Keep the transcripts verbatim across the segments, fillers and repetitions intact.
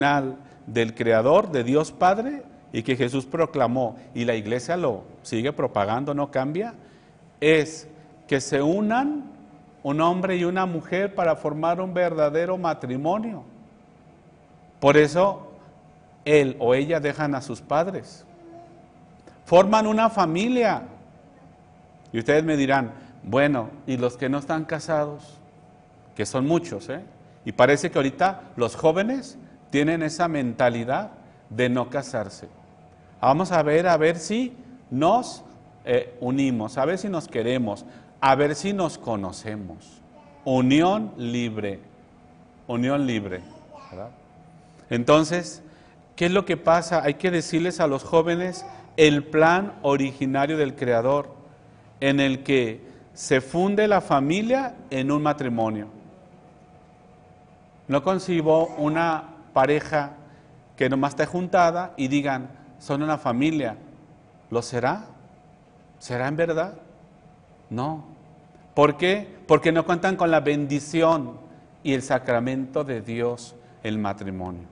del Creador, de Dios Padre, y que Jesús proclamó, y la iglesia lo sigue propagando, no cambia, es que se unan un hombre y una mujer para formar un verdadero matrimonio. Por eso él o ella dejan a sus padres, forman una familia. Y ustedes me dirán, bueno, ¿y los que no están casados? Que son muchos, ¿eh? Y parece que ahorita los jóvenes tienen esa mentalidad de no casarse. Vamos a ver, a ver si nos eh, unimos, a ver si nos queremos, a ver si nos conocemos. Unión libre, unión libre, ¿verdad? Entonces, ¿qué es lo que pasa? Hay que decirles a los jóvenes el plan originario del Creador, en el que se funde la familia en un matrimonio. No concibo una pareja que nomás esté juntada y digan, son una familia. ¿Lo será? ¿Será en verdad? No. ¿Por qué? Porque no cuentan con la bendición y el sacramento de Dios, el matrimonio.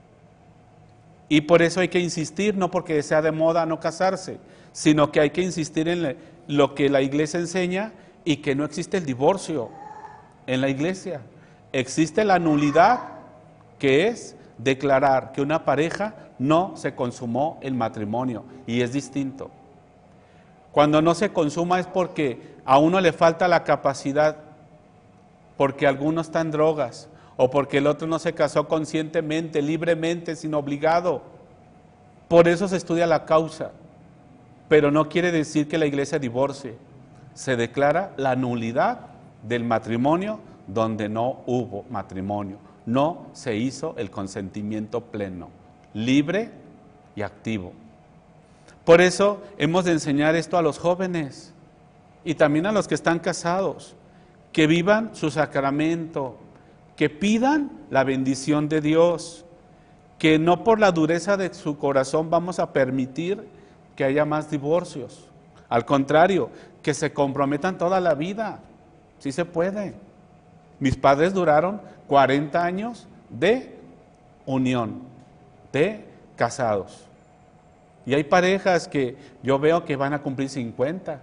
Y por eso hay que insistir, no porque sea de moda no casarse, sino que hay que insistir en lo que la iglesia enseña y que no existe el divorcio en la iglesia. Existe la nulidad, que es declarar que una pareja no se consumó el matrimonio, y es distinto. Cuando no se consuma es porque a uno le falta la capacidad, porque alguno está en drogas, o porque el otro no se casó conscientemente, libremente, sin obligado. Por eso se estudia la causa, pero no quiere decir que la iglesia divorcie. Se declara la nulidad del matrimonio donde no hubo matrimonio, no se hizo el consentimiento pleno, libre y activo. Por eso hemos de enseñar esto a los jóvenes y también a los que están casados, que vivan su sacramento, que pidan la bendición de Dios, que no por la dureza de su corazón vamos a permitir que haya más divorcios. Al contrario, que se comprometan toda la vida, sí se puede. Mis padres duraron cuarenta años de unión, de casados. Y hay parejas que yo veo que van a cumplir cincuenta.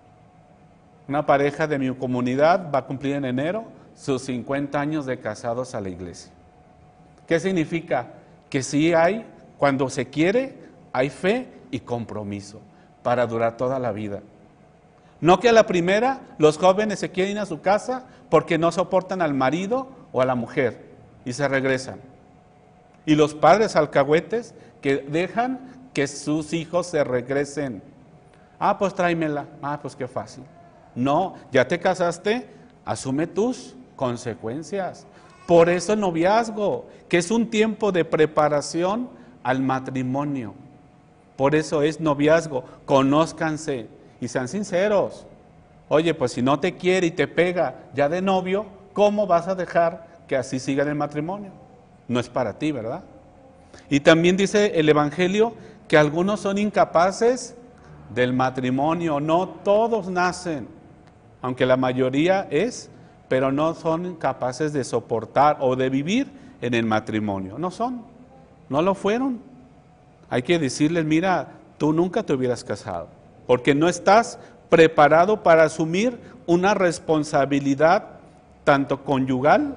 Una pareja de mi comunidad va a cumplir en enero sus cincuenta años de casados a la iglesia. ¿Qué significa? Que sí hay, cuando se quiere, hay fe y compromiso para durar toda la vida. No que a la primera los jóvenes se quieren ir a su casa porque no soportan al marido o a la mujer y se regresan. Y los padres alcahuetes que dejan que sus hijos se regresen. Ah, pues tráemela. Ah, pues qué fácil. No, ya te casaste, asume tus consecuencias. Por eso el noviazgo, que es un tiempo de preparación al matrimonio. Por eso es noviazgo, conózcanse y sean sinceros. Oye, pues si no te quiere y te pega ya de novio, ¿cómo vas a dejar que así siga en el matrimonio? No es para ti, ¿verdad? Y también dice el Evangelio que algunos son incapaces del matrimonio. No todos nacen, aunque la mayoría es, pero no son capaces de soportar o de vivir en el matrimonio. No son, no lo fueron. Hay que decirles, mira, tú nunca te hubieras casado, porque no estás preparado para asumir una responsabilidad tanto conyugal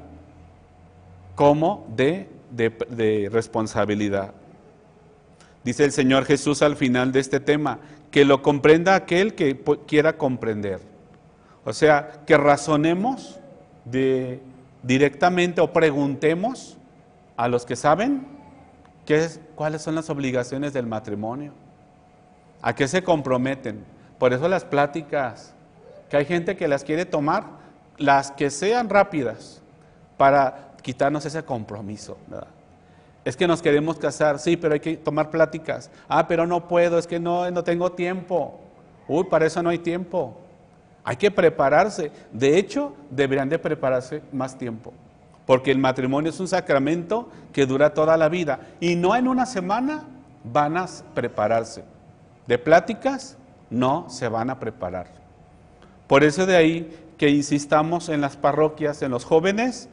como de, de, de responsabilidad. Dice el Señor Jesús al final de este tema, que lo comprenda aquel que quiera comprender. O sea, que razonemos de, directamente o preguntemos a los que saben qué es, cuáles son las obligaciones del matrimonio, a qué se comprometen. Por eso las pláticas, que hay gente que las quiere tomar, las que sean rápidas, para quitarnos ese compromiso, ¿verdad? Es que nos queremos casar, sí, pero hay que tomar pláticas. Ah, pero no puedo, es que no, no tengo tiempo. Uy, para eso no hay tiempo. Hay que prepararse. De hecho, deberían de prepararse más tiempo, porque el matrimonio es un sacramento que dura toda la vida. Y no en una semana van a prepararse. De pláticas no se van a preparar. Por eso de ahí que insistamos en las parroquias, en los jóvenes,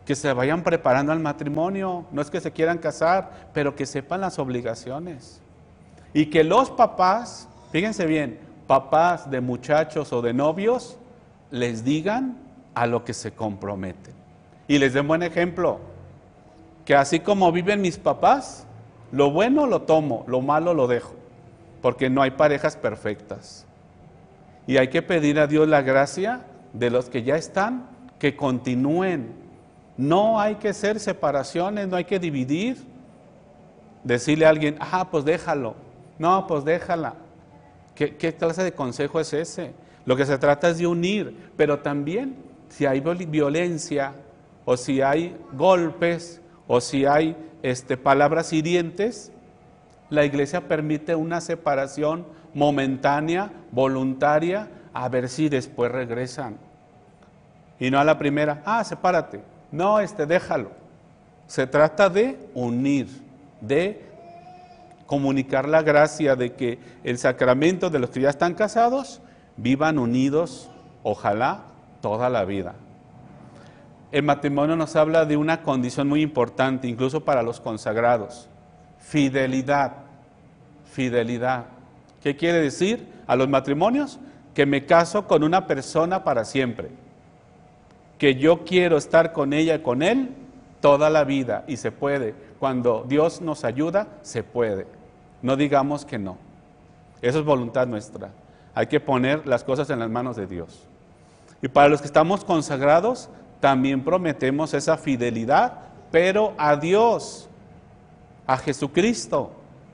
que se vayan preparando al matrimonio, no es que se quieran casar, pero que sepan las obligaciones. Y que los papás, fíjense bien, papás de muchachos o de novios, les digan a lo que se comprometen. Y les den buen ejemplo, que así como viven mis papás, lo bueno lo tomo, lo malo lo dejo, porque no hay parejas perfectas. Y hay que pedir a Dios la gracia de los que ya están, que continúen. No hay que hacer separaciones, no hay que dividir. Decirle a alguien, ah, pues déjalo. No, pues déjala. ¿Qué, qué clase de consejo es ese? Lo que se trata es de unir, pero también si hay violencia, o si hay golpes, o si hay este, palabras hirientes, la iglesia permite una separación momentánea, voluntaria, a ver si después regresan. Y no a la primera, ah, sepárate. No, este, déjalo. Se trata de unir, de comunicar la gracia de que el sacramento de los que ya están casados vivan unidos, ojalá, toda la vida. El matrimonio nos habla de una condición muy importante, incluso para los consagrados: fidelidad. Fidelidad. ¿Qué quiere decir a los matrimonios? Que me caso con una persona para siempre, que yo quiero estar con ella y con él toda la vida, y se puede. Cuando Dios nos ayuda, se puede. No digamos que no. Eso es voluntad nuestra. Hay que poner las cosas en las manos de Dios. Y para los que estamos consagrados, también prometemos esa fidelidad, pero a Dios, a Jesucristo.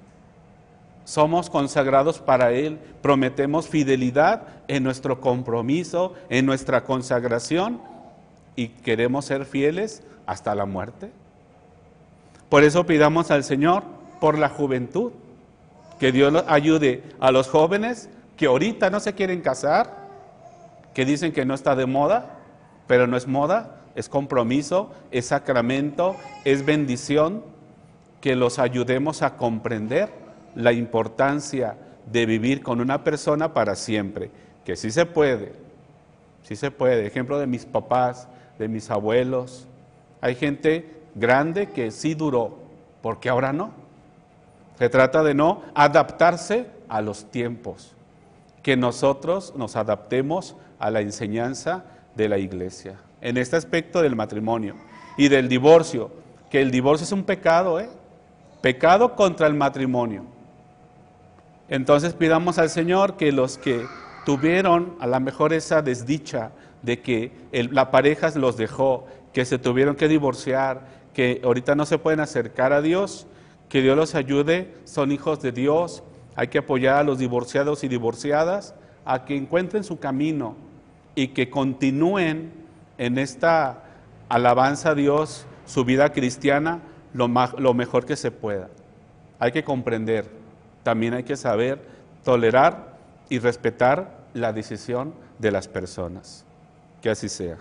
Somos consagrados para Él, prometemos fidelidad en nuestro compromiso, en nuestra consagración, y queremos ser fieles hasta la muerte. Por eso pidamos al Señor por la juventud, que Dios ayude a los jóvenes que ahorita no se quieren casar, que dicen que no está de moda, pero no es moda, es compromiso, es sacramento, es bendición, que los ayudemos a comprender la importancia de vivir con una persona para siempre, que sí se puede, sí se puede. Ejemplo de mis papás, de mis abuelos. Hay gente grande que sí duró, porque ahora no. Se trata de no adaptarse a los tiempos, que nosotros nos adaptemos a la enseñanza de la iglesia. En este aspecto del matrimonio y del divorcio, que el divorcio es un pecado, ¿eh? Pecado contra el matrimonio. Entonces pidamos al Señor que los que tuvieron a lo mejor esa desdicha de que el, la pareja los dejó, que se tuvieron que divorciar, que ahorita no se pueden acercar a Dios, que Dios los ayude, son hijos de Dios. Hay que apoyar a los divorciados y divorciadas a que encuentren su camino y que continúen en esta alabanza a Dios, su vida cristiana, lo, lo mejor que se pueda. Hay que comprender, también hay que saber tolerar y respetar la decisión de las personas. Que así sea.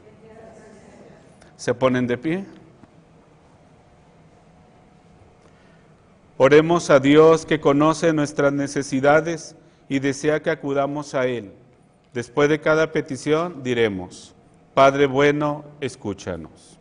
¿Se ponen de pie? Oremos a Dios, que conoce nuestras necesidades y desea que acudamos a Él. Después de cada petición diremos: Padre bueno, escúchanos.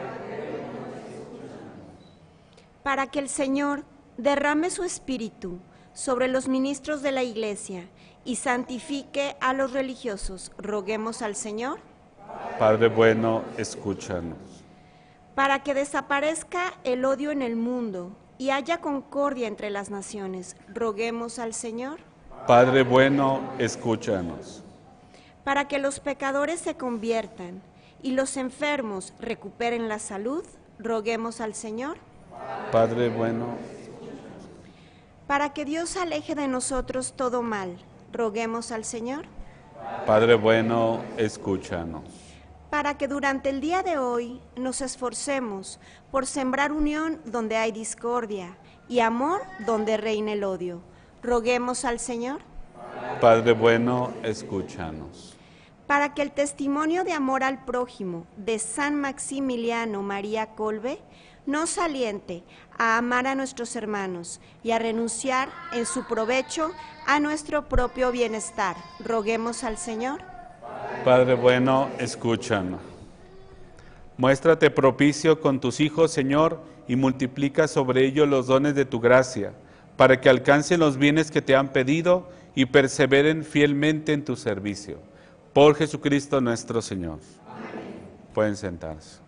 Para que el Señor derrame su Espíritu sobre los ministros de la Iglesia y santifique a los religiosos, roguemos al Señor. Padre bueno, escúchanos. Para que desaparezca el odio en el mundo y haya concordia entre las naciones, roguemos al Señor. Padre bueno, escúchanos. Para que los pecadores se conviertan y los enfermos recuperen la salud, roguemos al Señor. Padre bueno. Para que Dios aleje de nosotros todo mal, roguemos al Señor. Padre bueno, escúchanos. Para que durante el día de hoy nos esforcemos por sembrar unión donde hay discordia y amor donde reina el odio, roguemos al Señor. Padre bueno, escúchanos. Para que el testimonio de amor al prójimo de San Maximiliano María Kolbe nos aliente a amar a nuestros hermanos y a renunciar en su provecho a nuestro propio bienestar, roguemos al Señor. Padre bueno, escúchanos. Muéstrate propicio con tus hijos, Señor, y multiplica sobre ellos los dones de tu gracia, para que alcancen los bienes que te han pedido y perseveren fielmente en tu servicio. Por Jesucristo nuestro Señor. Amén. Pueden sentarse.